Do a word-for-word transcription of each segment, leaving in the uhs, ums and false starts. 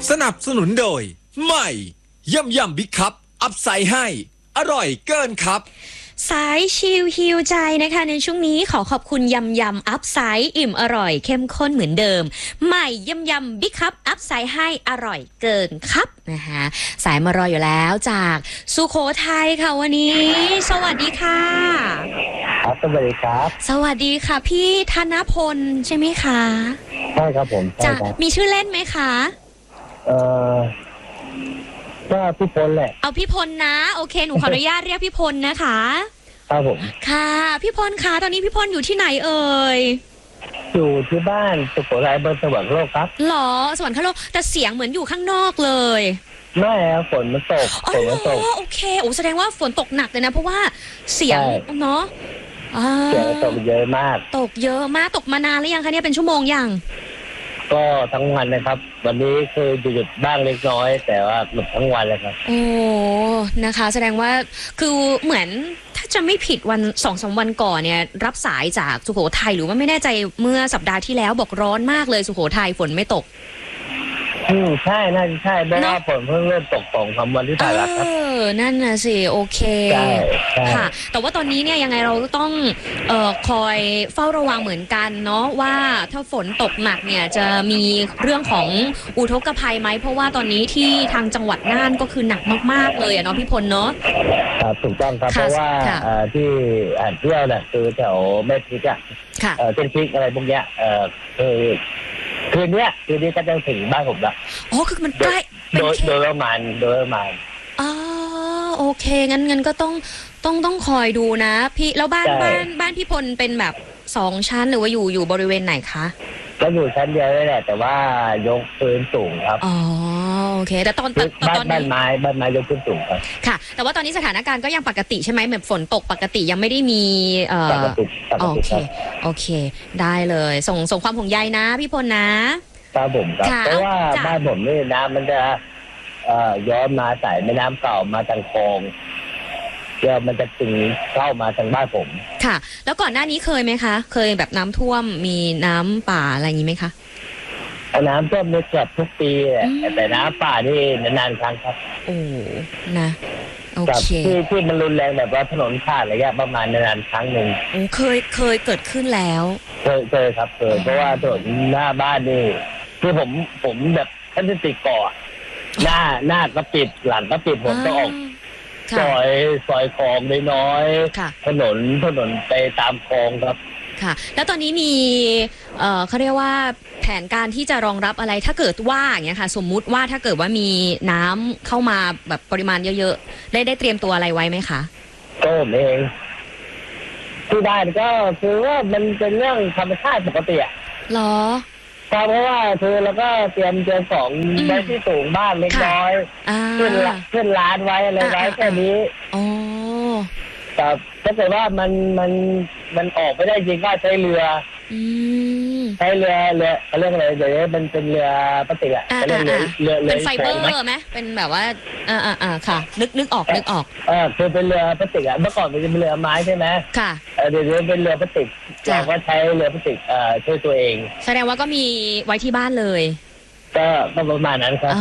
สนับสนุนโดยใหม่ย่ำยำบิ๊กคัพอัพไซด์ให้อร่อยเกินครับสายชิลฮิวใจนะคะในช่วงนี้ขอขอบคุณยำยำอัพไซด์อิ่มอร่อยเข้มข้นเหมือนเดิมใหม่ยำยำบิ๊กคัพอัพไซด์ให้อร่อยเกินครับนะคะสายมารออยู่แล้วจากสุโขทัยค่ะวันนี้สวัสดีค่ะครับสวัสดีครับสวัสดีค่ะพี่ธนพลใช่ไหมคะใช่ครับผมจะมีชื่อเล่นไหมคะเอ่อก็พี่พลแหละเอาพี่พลนะโอเคหนูขออนุญาตเรียกพี่พลนะคะครับผมค่ะพี่พลคะตอนนี้พี่พลอยู่ที่ไหนเอ่ยอยู่ที่บ้านสุโขทัยบนสวรรคโลกครับหรอสวรรคโลกแต่เสียงเหมือนอยู่ข้างนอกเลยไม่ครับฝนมันตกฝนมันตกโอเคโอ้แสดงว่าฝนตกหนักเลยนะเพราะว่าเสียงเนาะเสียงตกเยอะมากตกเยอะมากตกมานานหรือยังคะเนี่ยเป็นชั่วโมงยังก็ทั้งวันนะครับวันนี้คือหยุดบ้างเล็กน้อยแต่ว่าหมดทั้งวันเลยครับโอ้นะคะแสดงว่าคือเหมือนถ้าจะไม่ผิดวันสองสามวันก่อนเนี่ยรับสายจากสุโขทัยหรือว่าไม่แน่ใจเมื่อสัปดาห์ที่แล้วบอกร้อนมากเลยสุโขทัยฝนไม่ตกอืมใช่น่าจะใช่เพราะว่าฝนเพิ่งเริ่มตกสองสามวันที่ผ่านมาครับเออนั่นน่ะสิโอเคใช่ค่ะแต่ว่าตอนนี้เนี่ยยังไงเราต้องเอ่อคอยเฝ้าระวังเหมือนกันเนาะว่าถ้าฝนตกหนักเนี่ยจะมีเรื่องของอุทกภัยไหมเพราะว่าตอนนี้ที่ทางจังหวัดน่านก็คือหนักมากๆเลยอะเนาะพี่พลเนาะครับถูกต้องครับเพราะว่าที่อ่านเที่ยวเนี่ยคือแถวแม่พริกอ่ะเออเส้นพริกอะไรพวกเนี้ยเออคือคืนนี้คืนนี้ก็จะถึงบ้านผมละอ๋อคือมันใกล้โดยโดยประมาณโดยประมาณอ๋อโอเคงั้นงั้นก็ต้องต้องต้องคอยดูนะพี่แล้วบ้านบ้านบ้านพี่พลเป็นแบบสองชั้นหรือว่าอยู่อยู่บริเวณไหนคะก็อยู่ชั้นเดียวนี่แหละแต่ว่ายกพื้นสูงครับอ๋อโอเคแต่ตอนตอนบ้านไม้บ้านไม้ยกพื้นสูงครับค่ะแต่ว่าตอนนี้สถานการณ์ก็ยังปกติใช่ไหมแบบฝนตกปกติยังไม่ได้มีเอ่อปกติโอเคโอเคได้เลยส่งส่งความห่วงใยนะพี่พลนะครับผมครับเพราะว่าบ้านผมนี่น้ำมันจะเอ่อย้อนมาใส่แม่น้ำเก่ามาทางคลองเดี๋ยวมันจะถึงเข้ามาทางบ้านผมค่ะแล้วก่อนหน้านี้เคยไหมคะเคยแบบน้ำท่วมมีน้ำป่าอะไรอย่างนี้ไหมคะน้ำท่วมเนี่ยเกือบทุกปีแต่น้ำป่านี่นานๆครั้งครับโอ้นะโอเคที่ที่มันรุนแรงแบบว่าถนนขาดอะไรเงี้ยประมาณนานๆครั้งหนึ่งโอ้เคยเคยเกิดขึ้นแล้วเคยเคยครับเคยเพราะว่าถนนหน้าบ้านนี่คือผมผมแบบท่านจะติดเกาะหน้าหน้าก็ปิดหลังก็ปิดผมต้องออกซอยซอยคลองน้อยๆถนนถนนไปตามคลองครับค่ะแล้วตอนนี้มีเอ่อเขาเรียกว่าแผนการที่จะรองรับอะไรถ้าเกิดว่าอย่างเงี้ยค่ะสมมุติว่าถ้าเกิดว่ามีน้ำเข้ามาแบบปริมาณเยอะๆได้ได้เตรียมตัวอะไรไว้ไหมคะก็ผมเองที่บ้านก็คือว่ามันเป็นเรื่องธรรมชาติปกติอะหรอเพราะว่าคือเราก็เตรียมเตรียมของไว้ที่สูงบ้านเล็กน้อยขึ้นขึ้นร้านไว้อะไรไว้แค่นี้อ๋อแต่ถ้าเกิดว่ามันมันมันออกไม่ได้จริงก็ใช้เรือใช้เรือเรือเรื่องอะไรเดี๋ยวมันเป็นเรือพลาสติกอะเรื่องเรือเรือเป็นไฟเบอร์ไหมเป็นแบบว่าอ่าอ่าค่ะนึกนึกออกนึกออกเออคือเป็นเรือพลาสติกอะเมื่อก่อนมันจะเป็นเรือไม้ใช่ไหมค่ะเดี๋ยวนี้เป็นเรือพลาสติกเราก็ใช้เรือพลาสติกเอ่อช่วยตัวเองแสดงว่าก็มีไว้ที่บ้านเลยก็ประมาณนั้นครับ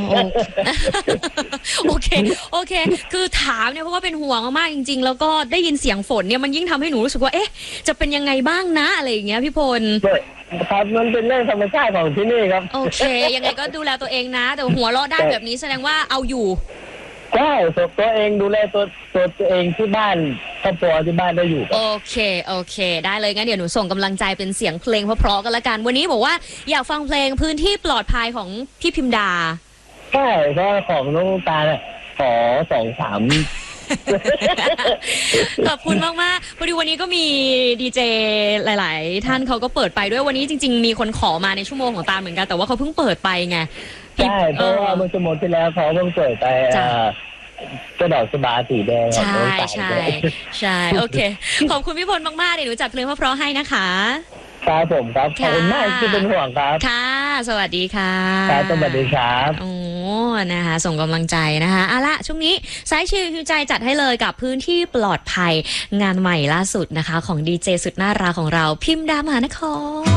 โอเคโอเคคือถามเนี่ยเพราะว่าเป็นห่วงมากจริงๆแล้วก็ได้ยินเสียงฝนเนี่ยมันยิ่งทำให้หนูรู้สึกว่าเอ๊ะจะเป็นยังไงบ้างนะอะไรอย่างเงี้ยพี่พลครับมันเป็นเรื่องธรรมชาติของที่นี่ครับโอเคยังไงก็ดูแลตัวเองนะแต่หัวเราะได้แบบนี้แสดงว่าเอาอยู่ใช่ตัวเองดูแลตัวตัวตัวเองที่บ้านครอบครัวที่บ้านได้อยู่โอเคโอเคได้เลยงั้นเดี๋ยวหนูส่งกำลังใจเป็นเสียงเพลงเพราะๆกันละกันวันนี้บอกว่าอยากฟังเพลงพื้นที่ปลอดภัยของพี่พิมดาใช่เพราะของน้องตาเนี่ยขอสองสามขอบคุณมากๆพอดีวันนี้ก็มีดีเจหลายๆท่านเขาก็เปิดไปด้วยวันนี้จริงๆมีคนขอมาในชั่วโมงของตาเหมือนกันแต่ว่าเขาเพิ่งเปิดไปไงใช่เพราะว่าเมื่อชั่วโมงที่แล้วเขาเพิ่งเปิดไปกระดอกสบาสีแดงใช่ใช่ใช่โอเคขอบคุณพี่พลมากๆเดี๋ยวหนูจัดเพลงเพราะๆให้นะคะครับผมครับขอบคุณมากที่เป็นห่วงครับค่ะสวัสดีค่ะครับสวัสดีครับโอ้นะคะส่งกำลังใจนะคะเอาละช่วงนี้สายชิลฮิวใจจัดให้เลยกับพื้นที่ปลอดภัยงานใหม่ล่าสุดนะคะของดีเจสุดน่ารักของเราพิมดามหานคร